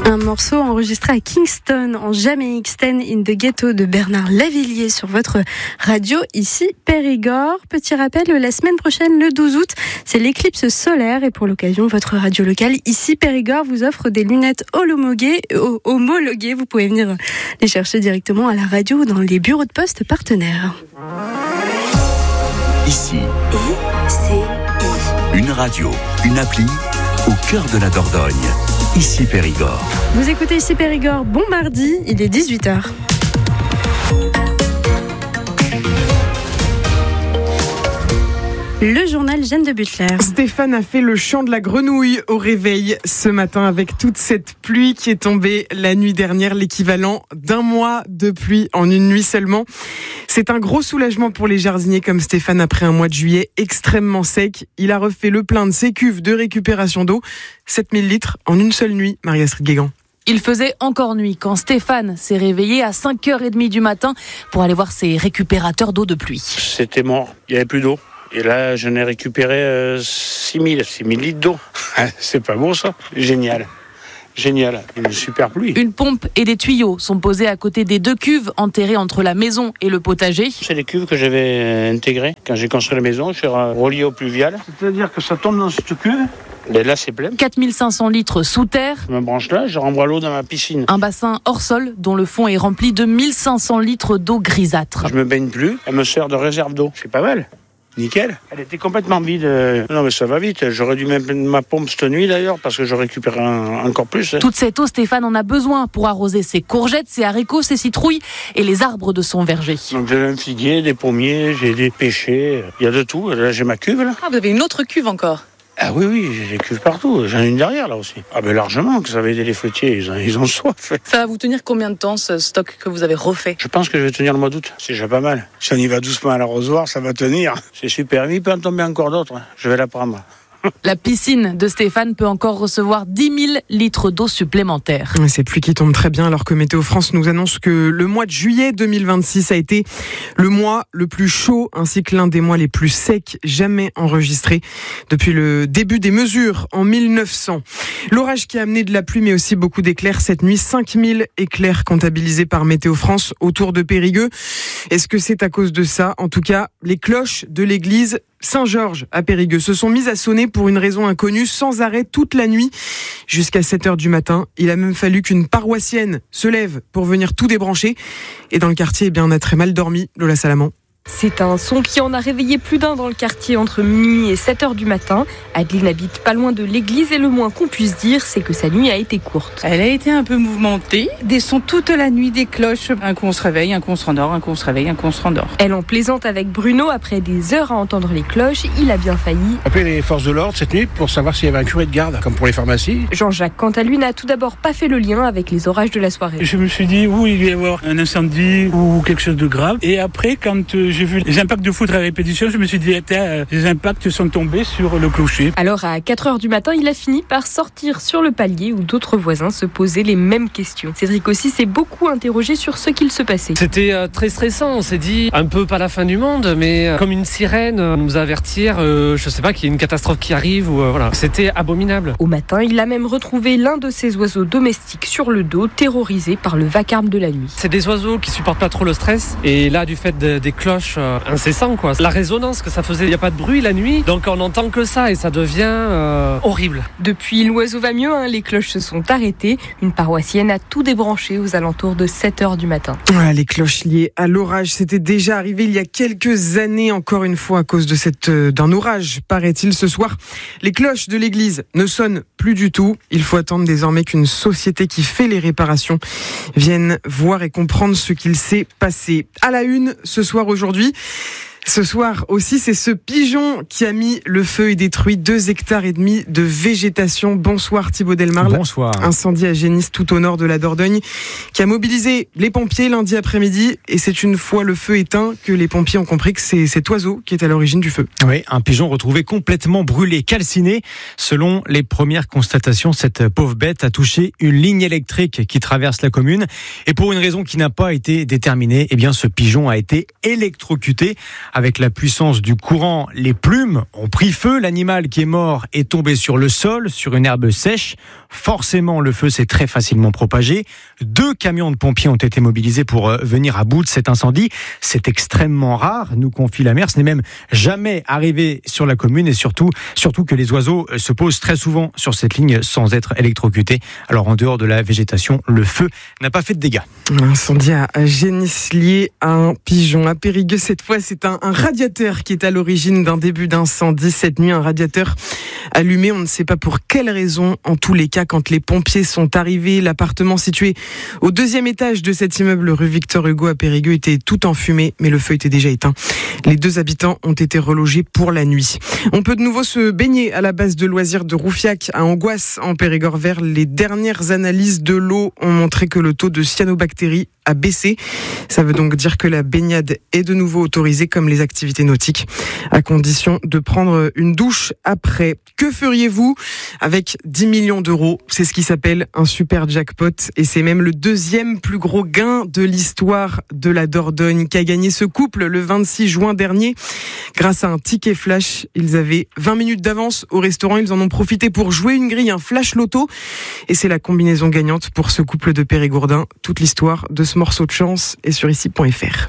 Un morceau enregistré à Kingston, en Jamaïque, Stand in the Ghetto de Bernard Lavilliers sur votre radio, ici Périgord. Petit rappel, la semaine prochaine, le 12 août, c'est l'éclipse solaire et pour l'occasion, votre radio locale, ici Périgord, vous offre des lunettes homologuées. Vous pouvez venir les chercher directement à la radio ou dans les bureaux de poste partenaires. Ici, une radio, une appli au cœur de la Dordogne. Ici Périgord. Vous écoutez ici Périgord, bon mardi, il est 18h. Le journal Jeanne de Butler. Stéphane a fait le chant de la grenouille au réveil ce matin avec toute cette pluie qui est tombée la nuit dernière, l'équivalent d'un mois de pluie en une nuit seulement. C'est un gros soulagement pour les jardiniers comme Stéphane après un mois de juillet extrêmement sec. Il a refait le plein de ses cuves de récupération d'eau, 7000 litres en une seule nuit. Marie-Astrid Guégan. Il faisait encore nuit quand Stéphane s'est réveillé à 5h30 du matin pour aller voir ses récupérateurs d'eau de pluie. C'était mort, il n'y avait plus d'eau. Et là, j'en ai récupéré 6000 litres d'eau. C'est pas beau ça ? Génial, une super pluie. Une pompe et des tuyaux sont posés à côté des deux cuves enterrées entre la maison et le potager. C'est les cuves que j'avais intégrées quand j'ai construit la maison. Je suis relié au pluvial. C'est-à-dire que ça tombe dans cette cuve. Et là, c'est plein. 4500 litres sous terre. Je me branche là, je renvoie l'eau dans ma piscine. Un bassin hors sol dont le fond est rempli de 1500 litres d'eau grisâtre. Je me baigne plus, elle me sert de réserve d'eau. C'est pas mal. Nickel. Elle était complètement vide. Non mais ça va vite. J'aurais dû mettre ma pompe cette nuit d'ailleurs parce que je récupère encore plus. Toute cette eau, Stéphane en a besoin pour arroser ses courgettes, ses haricots, ses citrouilles et les arbres de son verger. Donc j'ai un figuier, des pommiers, j'ai des pêchers. Il y a de tout. Là j'ai ma cuve là. Ah, vous avez une autre cuve encore ? Ah oui, j'ai des cuves partout. J'en ai une derrière là aussi. Ah ben largement, que ça va aider les fruitiers, ils ont soif. Ça va vous tenir combien de temps ce stock que vous avez refait ? Je pense que je vais tenir le mois d'août. C'est déjà pas mal. Si on y va doucement à l'arrosoir, ça va tenir. C'est super. Il peut en tomber encore d'autres. Je vais la prendre. La piscine de Stéphane peut encore recevoir 10 000 litres d'eau supplémentaire. Ces pluies qui tombent très bien alors que Météo France nous annonce que le mois de juillet 2026 a été le mois le plus chaud ainsi que l'un des mois les plus secs jamais enregistrés depuis le début des mesures en 1900. L'orage qui a amené de la pluie mais aussi beaucoup d'éclairs cette nuit, 5000 éclairs comptabilisés par Météo France autour de Périgueux. Est-ce que c'est à cause de ça ? En tout cas, les cloches de l'église Saint-Georges à Périgueux se sont mises à sonner pour une raison inconnue sans arrêt toute la nuit jusqu'à 7h du matin. Il a même fallu qu'une paroissienne se lève pour venir tout débrancher. Et dans le quartier, on a très mal dormi. Lola Salamand. C'est un son qui en a réveillé plus d'un dans le quartier entre minuit et 7h du matin. Adeline habite pas loin de l'église et le moins qu'on puisse dire, c'est que sa nuit a été courte. Elle a été un peu mouvementée, des sons toute la nuit, des cloches. Un coup on se réveille, un coup on se rendort, un coup on se réveille, un coup on se rendort. Elle en plaisante avec Bruno, après des heures à entendre les cloches, il a bien failli appeler les forces de l'ordre cette nuit pour savoir s'il y avait un curé de garde, comme pour les pharmacies. Jean-Jacques, quant à lui, n'a tout d'abord pas fait le lien avec les orages de la soirée. Je me suis dit, il va y avoir un incendie ou quelque chose de grave. Et après, quand j'ai vu les impacts de foudre à répétition, je me suis dit, les impacts sont tombés sur le clocher. Alors à 4h du matin, il a fini par sortir sur le palier où d'autres voisins se posaient les mêmes questions. Cédric aussi s'est beaucoup interrogé sur ce qu'il se passait. C'était très stressant, on s'est dit un peu pas la fin du monde, mais comme une sirène nous avertir, je sais pas, qu'il y a une catastrophe qui arrive ou voilà. C'était abominable. Au matin, il a même retrouvé l'un de ses oiseaux domestiques sur le dos, terrorisé par le vacarme de la nuit. C'est des oiseaux qui supportent pas trop le stress et là du fait des cloches incessantes, quoi. La résonance que ça faisait, il n'y a pas de bruit la nuit, donc on n'entend que ça et ça devient horrible. Depuis, l'oiseau va mieux, les cloches se sont arrêtées. Une paroissienne a tout débranché aux alentours de 7h du matin. Voilà, les cloches liées à l'orage, c'était déjà arrivé il y a quelques années, encore une fois à cause de d'un orage, paraît-il. Ce soir, les cloches de l'église ne sonnent plus du tout. Il faut attendre désormais qu'une société qui fait les réparations vienne voir et comprendre ce qu'il s'est passé. À la une, ce soir aujourd'hui, Ce soir aussi, c'est ce pigeon qui a mis le feu et détruit 2,5 hectares de végétation. Bonsoir Thibaut Delmarle. Bonsoir. Incendie à Génis, tout au nord de la Dordogne, qui a mobilisé les pompiers lundi après-midi. Et c'est une fois le feu éteint que les pompiers ont compris que c'est cet oiseau qui est à l'origine du feu. Oui, un pigeon retrouvé complètement brûlé, calciné. Selon les premières constatations, cette pauvre bête a touché une ligne électrique qui traverse la commune. Et pour une raison qui n'a pas été déterminée, eh bien, ce pigeon a été électrocuté. Avec la puissance du courant, les plumes ont pris feu. L'animal qui est mort est tombé sur le sol, sur une herbe sèche. Forcément, le feu s'est très facilement propagé. 2 camions de pompiers ont été mobilisés pour venir à bout de cet incendie. C'est extrêmement rare, nous confie la maire. Ce n'est même jamais arrivé sur la commune et surtout que les oiseaux se posent très souvent sur cette ligne sans être électrocutés. Alors en dehors de la végétation, le feu n'a pas fait de dégâts. Un incendie à Génislier, un pigeon. À Périgueux, cette fois, c'est un radiateur qui est à l'origine d'un début d'incendie. Cette nuit, un radiateur allumé, on ne sait pas pour quelle raison. En tous les cas, quand les pompiers sont arrivés, l'appartement situé au 2e étage de cet immeuble rue Victor Hugo à Périgueux était tout enfumé, mais le feu était déjà éteint. Les 2 habitants ont été relogés pour la nuit. On peut de nouveau se baigner à la base de loisirs de Roufiac à Angoisse en Périgord vert. Les dernières analyses de l'eau ont montré que le taux de cyanobactéries a baissé. Ça veut donc dire que la baignade est de nouveau autorisée comme les activités nautiques, à condition de prendre une douche après. Que feriez-vous avec 10 millions d'euros ? C'est ce qui s'appelle un super jackpot et c'est même le 2e plus gros gain de l'histoire de la Dordogne qu'a gagné ce couple le 26 juin dernier. Grâce à un ticket flash, ils avaient 20 minutes d'avance au restaurant. Ils en ont profité pour jouer une grille, un flash loto. Et c'est la combinaison gagnante pour ce couple de Périgourdins. Toute l'histoire de ce morceau de chance est sur ici.fr.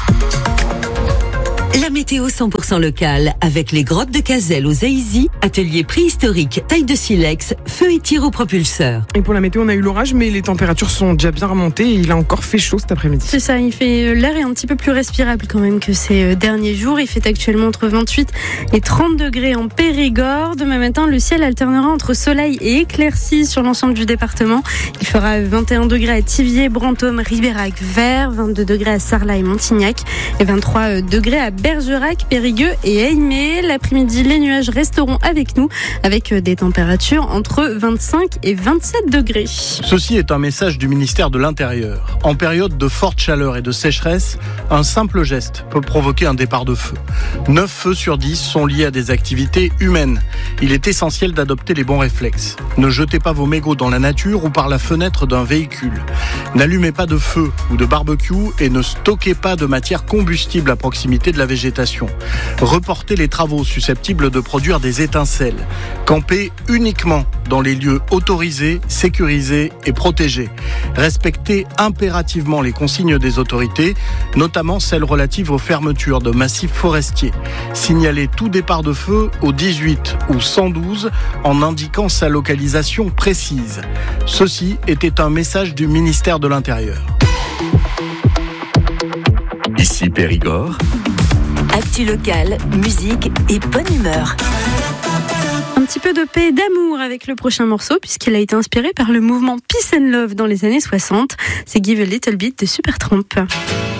La météo 100% locale avec les grottes de Cazelles aux Aïzy, atelier préhistorique, taille de silex, feu et tir au propulseur. Et pour la météo, on a eu l'orage, mais les températures sont déjà bien remontées et il a encore fait chaud cet après-midi. C'est ça, l'air est un petit peu plus respirable quand même que ces derniers jours. Il fait actuellement entre 28 et 30 degrés en Périgord. Demain matin, le ciel alternera entre soleil et éclaircies sur l'ensemble du département. Il fera 21 degrés à Thiviers, Brantôme, Ribérac, Vert, 22 degrés à Sarlat et Montignac et 23 degrés à Bergerac, Périgueux et Aimé. L'après-midi, les nuages resteront avec nous avec des températures entre 25 et 27 degrés. Ceci est un message du ministère de l'Intérieur. En période de forte chaleur et de sécheresse, un simple geste peut provoquer un départ de feu. 9 feux sur 10 sont liés à des activités humaines. Il est essentiel d'adopter les bons réflexes. Ne jetez pas vos mégots dans la nature ou par la fenêtre d'un véhicule. N'allumez pas de feu ou de barbecue et ne stockez pas de matière combustible à proximité de la végétation. Reportez les travaux susceptibles de produire des étincelles. Campez uniquement dans les lieux autorisés, sécurisés et protégés. Respectez impérativement les consignes des autorités, notamment celles relatives aux fermetures de massifs forestiers. Signalez tout départ de feu au 18 ou 112 en indiquant sa localisation précise. Ceci était un message du ministère de l'Intérieur. Ici Périgord. Actu locale, musique et bonne humeur. Un petit peu de paix et d'amour avec le prochain morceau puisqu'il a été inspiré par le mouvement Peace and Love dans les années 60. C'est Give a Little Bit de Supertramp.